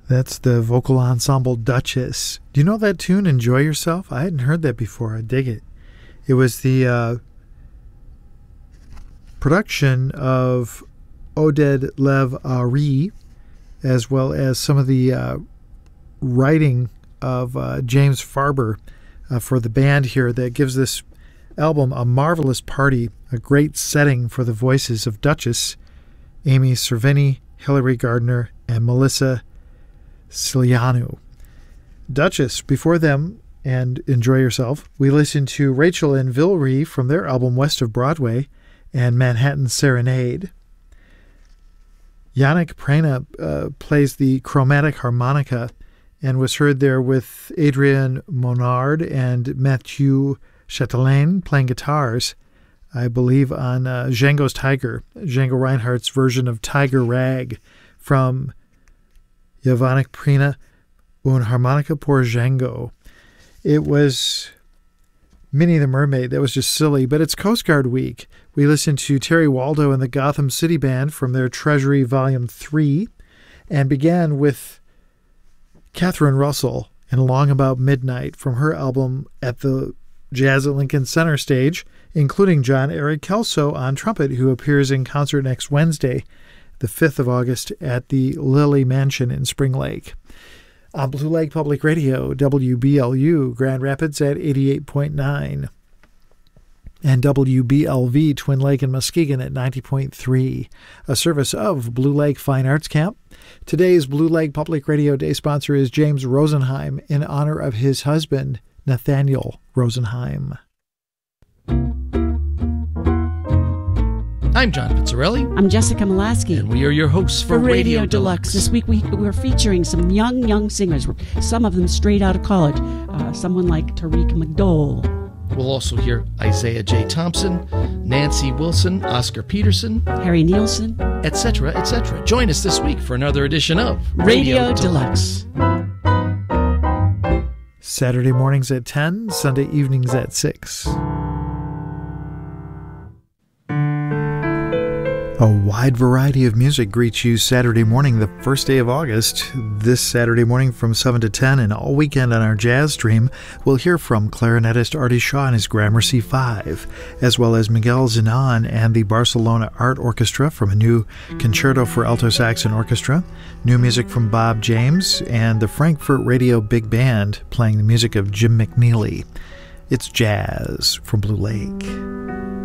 That's the vocal ensemble Duchess. Do you know that tune, Enjoy Yourself? I hadn't heard that before. I dig it. It was the production of Oded Lev Ari, as well as some of the writing of James Farber for the band here that gives this album a marvelous party, a great setting for the voices of Duchess, Amy Cervini, Hilary Gardner, and Melissa Cilianu. Duchess, before them, and Enjoy Yourself, we listened to Rachel and Vilry from their album West of Broadway and Manhattan Serenade. Yannick Prena plays the chromatic harmonica and was heard there with Adrian Monard and Mathieu Chatelain playing guitars, I believe on Django's Tiger, Django Reinhardt's version of Tiger Rag from Yannick Prena, Un harmonica pour Django. It was Minnie the Mermaid. That was just silly, but it's Coast Guard Week. We listened to Terry Waldo and the Gotham City Band from their Treasury Volume 3 and began with Catherine Russell in Along About Midnight from her album At the Jazz at Lincoln Center Stage, including John Eric Kelso on trumpet, who appears in concert next Wednesday, the 5th of August, at the Lilly Mansion in Spring Lake. On Blue Lake Public Radio, WBLU, Grand Rapids at 88.9, and WBLV, Twin Lake and Muskegon at 90.3, a service of Blue Lake Fine Arts Camp. Today's Blue Lake Public Radio Day sponsor is James Rosenheim in honor of his husband, Nathaniel Rosenheim. I'm John Pizzarelli. I'm Jessica Molaski. And we are your hosts for Radio Deluxe. This week we're featuring some young singers, some of them straight out of college. Someone like Tariq McDowell. We'll also hear Isaiah J. Thompson, Nancy Wilson, Oscar Peterson, Harry Nielsen, etc., etc. Join us this week for another edition of Radio Deluxe. Saturday mornings at 10, Sunday evenings at 6. A wide variety of music greets you Saturday morning, the first day of August. This Saturday morning from 7 to 10 and all weekend on our jazz stream, we'll hear from clarinetist Artie Shaw and his Gramercy 5, as well as Miguel Zenon and the Barcelona Art Orchestra from a new Concerto for Alto Sax and Orchestra, new music from Bob James, and the Frankfurt Radio Big Band playing the music of Jim McNeely. It's jazz from Blue Lake.